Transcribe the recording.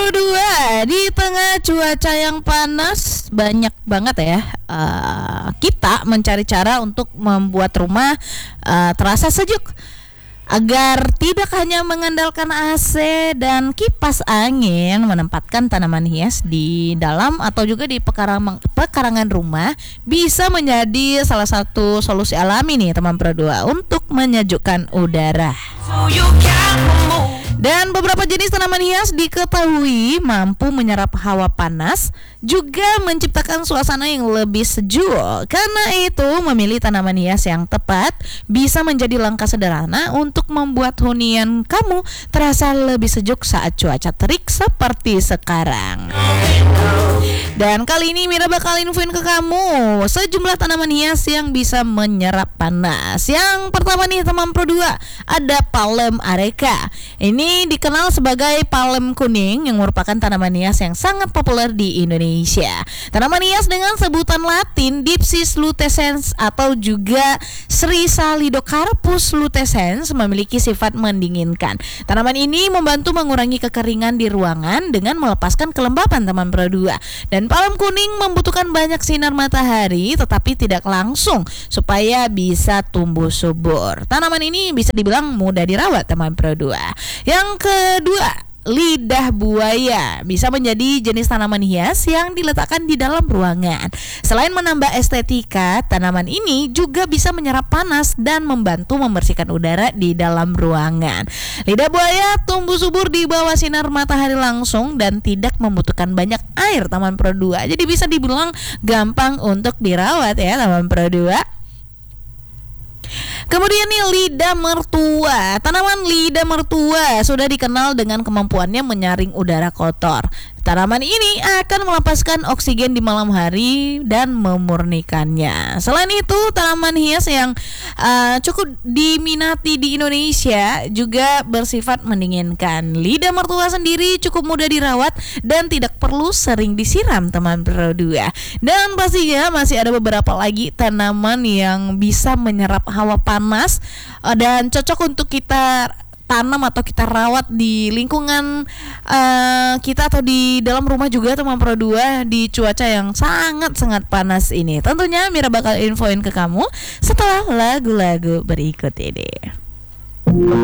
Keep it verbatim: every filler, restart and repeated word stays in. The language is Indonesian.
Pro dua, di tengah cuaca yang panas, banyak banget ya uh, kita mencari cara untuk membuat rumah uh, terasa sejuk, agar tidak hanya mengandalkan A C dan kipas angin. Menempatkan tanaman hias di dalam atau juga di pekarangan, pekarangan rumah bisa menjadi salah satu solusi alami nih teman Pro dua untuk menyejukkan udara. Dan beberapa jenis tanaman hias diketahui mampu menyerap hawa panas, juga menciptakan suasana yang lebih sejuk. Karena itu, memilih tanaman hias yang tepat bisa menjadi langkah sederhana untuk membuat hunian kamu terasa lebih sejuk saat cuaca terik seperti sekarang. Dan kali ini Mira bakal infoin ke kamu sejumlah tanaman hias yang bisa menyerap panas. Yang pertama nih teman Pro dua, ada Palem areca. Ini dikenal sebagai palem kuning yang merupakan tanaman hias yang sangat populer di Indonesia. Tanaman hias dengan sebutan Latin Dipsis lutescens atau juga Sri Salidocarpus lutescens memiliki sifat mendinginkan. Tanaman ini membantu mengurangi kekeringan di ruangan dengan melepaskan kelembapan teman Pro dua. Dan palem kuning membutuhkan banyak sinar matahari tetapi tidak langsung supaya bisa tumbuh subur. Tanaman ini bisa dibilang mudah dirawat teman Pro dua. Yang kedua, lidah buaya bisa menjadi jenis tanaman hias yang diletakkan di dalam ruangan. Selain menambah estetika, tanaman ini juga bisa menyerap panas dan membantu membersihkan udara di dalam ruangan. Lidah buaya tumbuh subur di bawah sinar matahari langsung dan tidak membutuhkan banyak air teman Pro dua. Jadi bisa dibilang gampang untuk dirawat ya teman Pro dua. Kemudian nih lidah mertua. Tanaman lidah mertua sudah dikenal dengan kemampuannya menyaring udara kotor. Tanaman ini akan melepaskan oksigen di malam hari dan memurnikannya. Selain itu, tanaman hias yang uh, cukup diminati di Indonesia juga bersifat mendinginkan. Lidah mertua sendiri cukup mudah dirawat dan tidak perlu sering disiram teman Pro dua. Dan pastinya masih ada beberapa lagi tanaman yang bisa menyerap hawa panas uh, dan cocok untuk kita tanam atau kita rawat di lingkungan uh, kita atau di dalam rumah juga teman Pro dua di cuaca yang sangat-sangat panas ini. Tentunya Mira bakal infoin ke kamu setelah lagu-lagu berikut ini.